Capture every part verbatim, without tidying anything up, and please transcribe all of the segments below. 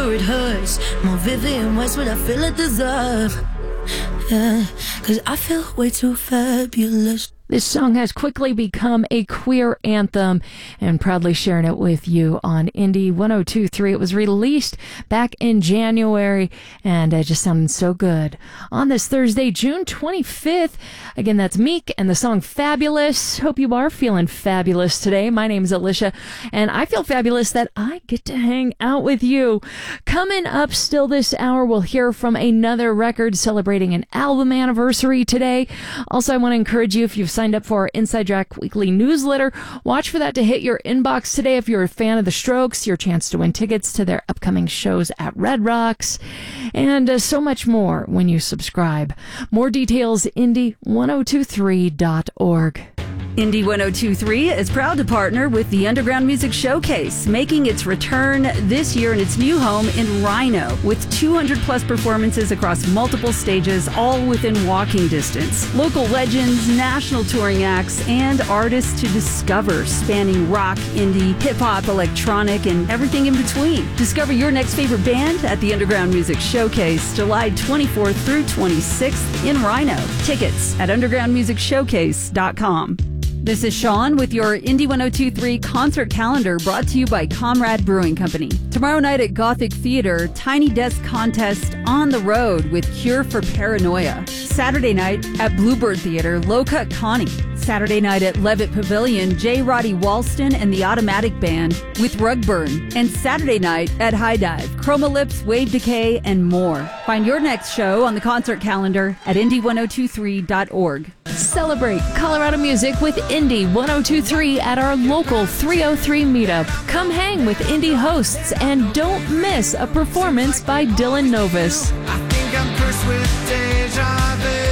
sure it hurts. More vivid in ways what I feel I deserve. Yeah, cause I feel way too fabulous. This song has quickly become a queer anthem, and proudly sharing it with you on Indie one oh two point three. It was released back in January, and it just sounded so good. On this Thursday, June twenty-fifth, again, that's Meek and the song Fabulous. Hope you are feeling fabulous today. My name is Alicia, and I feel fabulous that I get to hang out with you. Coming up still this hour, we'll hear from another record celebrating an album anniversary today. Also, I want to encourage you, if you've signed up for our Inside Track weekly newsletter, watch for that to hit your inbox today. If you're a fan of the Strokes, your chance to win tickets to their upcoming shows at Red Rocks, and uh, so much more when you subscribe. More details, indie one oh two three dot org. Indie one oh two point three is proud to partner with the Underground Music Showcase, making its return this year in its new home in Rhino, with two hundred plus performances across multiple stages, all within walking distance. Local legends, national touring acts, and artists to discover, spanning rock, indie, hip-hop, electronic, and everything in between. Discover your next favorite band at the Underground Music Showcase, July twenty-fourth through twenty-sixth in Rhino. Tickets at underground music showcase dot com. This is Sean with your Indie one oh two point three concert calendar, brought to you by Comrade Brewing Company. Tomorrow night at Gothic Theater, Tiny Desk Contest on the Road with Cure for Paranoia. Saturday night at Bluebird Theater, Low Cut Connie. Saturday night at Levitt Pavilion, J. Roddy Walston and the Automatic Band with Rugburn. And Saturday night at High Dive, Chroma Lips, Wave Decay, and more. Find your next show on the concert calendar at indie one oh two three dot org. Celebrate Colorado music with Indie one oh two point three at our local three oh three meetup. Come hang with indie hosts and don't miss a performance by Dylan Novus. I think I'm cursed with deja vu.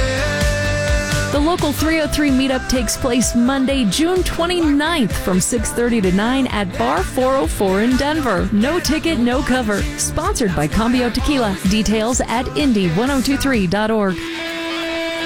The local three oh three meetup takes place Monday, June twenty-ninth from six thirty to nine at Bar four oh four in Denver. No ticket, no cover. Sponsored by Cambio Tequila. Details at indie one oh two three dot org.